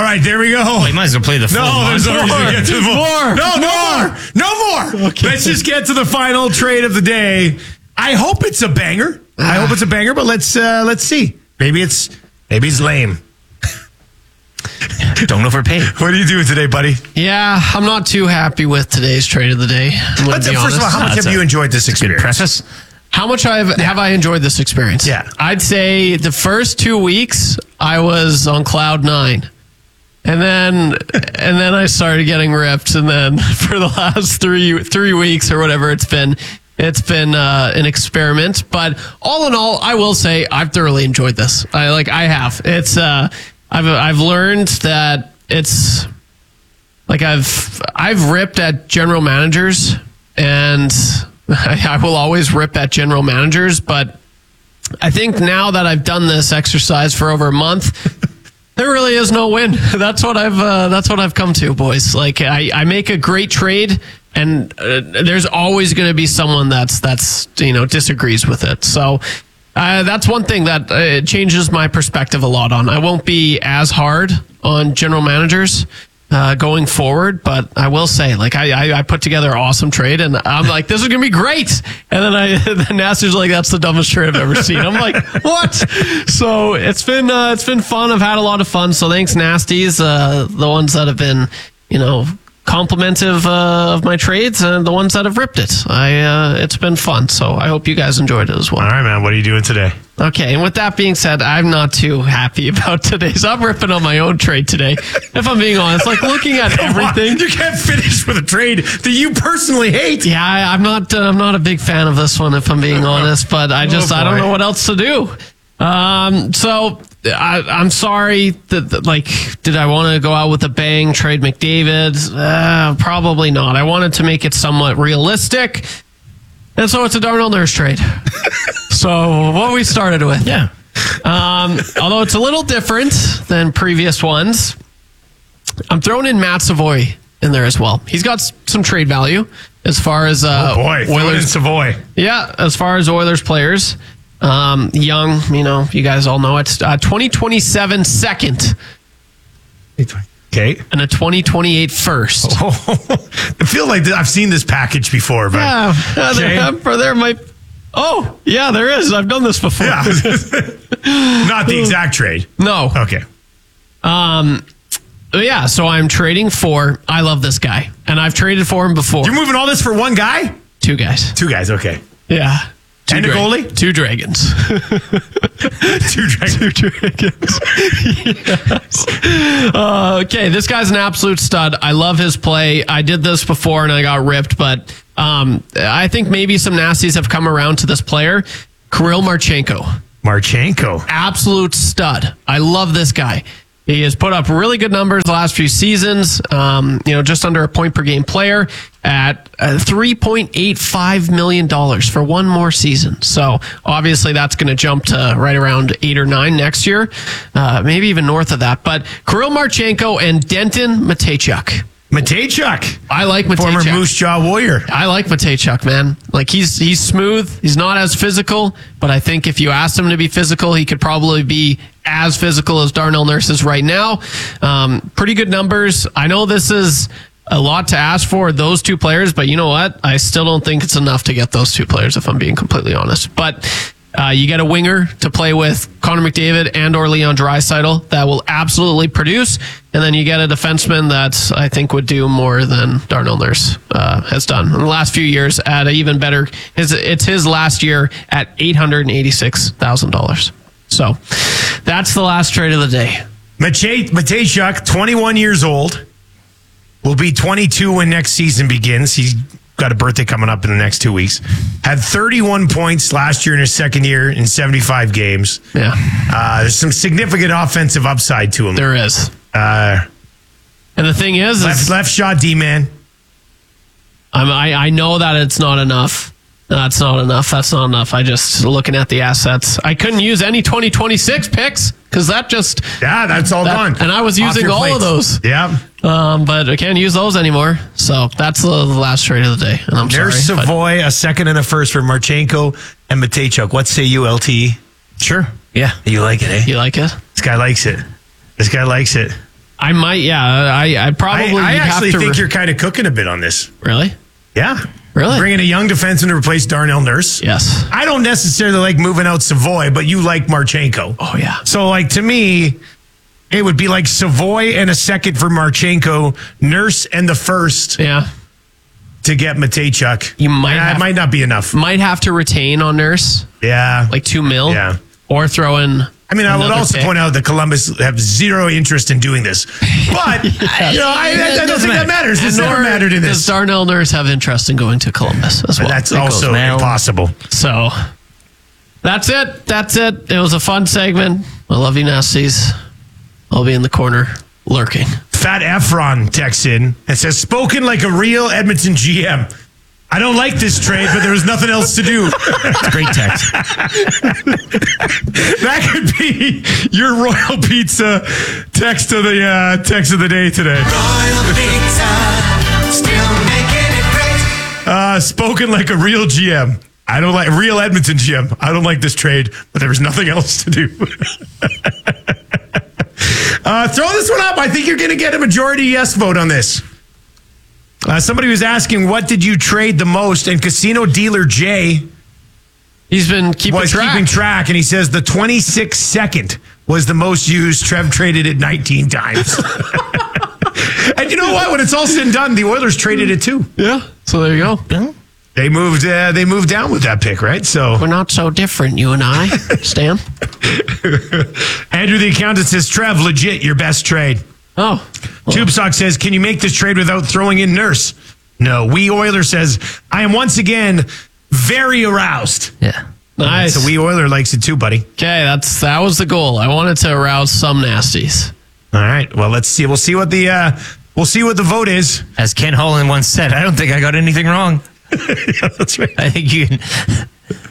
right, there we go. Oh, you might as well play the full there's no reason to get to the more. No more. Let's just get to the final trade of the day. I hope it's a banger. But let's see. Maybe it's lame. Don't overpay. What are you doing today, buddy? Yeah, I'm not too happy with today's trade of the day. First of all, how much have you enjoyed this experience? Preface. How much have I enjoyed this experience? Yeah. I'd say the first 2 weeks I was on cloud 9. And then I started getting ripped, and then for the last three weeks or whatever it's been an experiment. But all in all, I will say I've thoroughly enjoyed this. I have. It's I've learned that it's like I've ripped at general managers, and I will always rip at general managers, but I think now that I've done this exercise for over a month, there really is no win. That's what I've come to, boys. Like I make a great trade, and there's always going to be someone that's disagrees with it. So that's one thing that changes my perspective a lot on. I won't be as hard on general managers going forward, but I will say, like, I put together an awesome trade, and I'm like, this is gonna be great. And then Nasty's like, that's the dumbest trade I've ever seen. I'm like, what? So it's been fun. I've had a lot of fun. So thanks, Nasties, the ones that have been, complimentive of my trades, and the ones that have ripped it. It's been fun. So I hope you guys enjoyed it as well. All right, man. What are you doing today? Okay, and with that being said, I'm not too happy about today's. I'm ripping on my own trade today, if I'm being honest. Like, looking at everything. You can't finish with a trade that you personally hate. Yeah, I'm not a big fan of this one, if I'm being honest, but I don't know what else to do. So I'm sorry that did I want to go out with a bang, trade McDavid? Probably not. I wanted to make it somewhat realistic. And so it's a Darnell Nurse trade. So what we started with. Yeah. Although it's a little different than previous ones, I'm throwing in Matt Savoy in there as well. He's got some trade value as far as Oilers. Savoy. Yeah, as far as Oilers players. Young, you guys all know it's 2027 second. Okay. And a 2028 first. I feel like I've seen this package before, but there might. Oh, yeah, there is. I've done this before. Yeah. Not the exact trade. No. Okay. Yeah, so I'm trading for. I love this guy, and I've traded for him before. You're moving all this for one guy? Two guys. Okay. Yeah. And a goalie? Two dragons. Two dragons. Yes. Okay, this guy's an absolute stud. I love his play. I did this before and I got ripped, but I think maybe some nasties have come around to this player. Kirill Marchenko. Absolute stud. I love this guy. He has put up really good numbers the last few seasons, just under a point per game player at $3.85 million for one more season. So obviously that's going to jump to right around 8 or 9 next year, maybe even north of that. But Kirill Marchenko and Denton Mateychuk. I like Mateychuk. Former Moose Jaw Warrior. I like Mateychuk, man. Like he's smooth. He's not as physical, but I think if you asked him to be physical, he could probably be as physical as Darnell Nurse is right now. Pretty good numbers. I know this is a lot to ask for those two players, but you know what? I still don't think it's enough to get those two players, if I'm being completely honest. But you get a winger to play with Connor McDavid and or Leon Draisaitl that will absolutely produce. And then you get a defenseman that I think would do more than Darnell Nurse has done in the last few years at an even better. It's his last year at $886,000. So that's the last trade of the day. Mateychuk, 21 years old, will be 22 when next season begins. He's got a birthday coming up in the next 2 weeks. Had 31 points last year in his second year in 75 games. Yeah. There's some significant offensive upside to him. There is. And the thing is left shot D-man. I know that it's not enough. That's not enough. I just looking at the assets. I couldn't use any 2026 picks because that's all gone. And I was using all of those. Yeah. But I can't use those anymore. So that's the last trade of the day. And I'm There's sorry. Savoy, a second and a first for Marchenko and Mateychuk. What say you, LT? Sure. Yeah. You like it, eh? You like it? This guy likes it. I might, yeah. I probably I you'd actually have to think you're kind of cooking a bit on this. Really? Yeah. Really? Bringing a young defenseman to replace Darnell Nurse. Yes. I don't necessarily like moving out Savoy, but you like Marchenko. Oh, yeah. So, like, to me, it would be like Savoy and a second for Marchenko, Nurse and the first Yeah. to get Matejchuk. You might It have- might not be enough. Might have to retain on Nurse, Yeah. like $2 million. Yeah. Or throw in. I mean, I would another also pick. point out that Columbus have zero interest in doing this. But, I don't think that matters. It's never mattered in Does this. Darnell Nurse have interest in going to Columbus as well? That's also now. impossible. So that's it. That's it. It was a fun segment. I love you, Nasties. I'll be in the corner lurking. Fat Efron texts in and says, spoken like a real Edmonton GM. I don't like this trade, but there was nothing else to do. It's a great text. That could be your Royal Pizza text of the day today. Royal Pizza, still making it great. Spoken like a real GM. I don't like real Edmonton GM. I don't like this trade, but there was nothing else to do. Throw this one up. I think you're going to get a majority yes vote on this. Somebody was asking, what did you trade the most? And Casino Dealer Jay He's been keeping was track. keeping track, and he says the 26 second was the most used. Trev traded it 19 times. And you know what? When it's all said and done, the Oilers traded it too. Yeah. So there you go. They moved down with that pick, right? So We're not so different, you and I, Stan. Andrew the accountant says, Trev, legit, your best trade. Oh. Tube Sock says, can you make this trade without throwing in Nurse? No. We Oiler says, I am once again very aroused. Yeah. Nice. So We Oiler likes it too, buddy. Okay, that was the goal. I wanted to arouse some nasties. All right. Well, let's see. We'll see what the vote is. As Ken Holland once said, I don't think I got anything wrong. Yeah, that's right. I think you can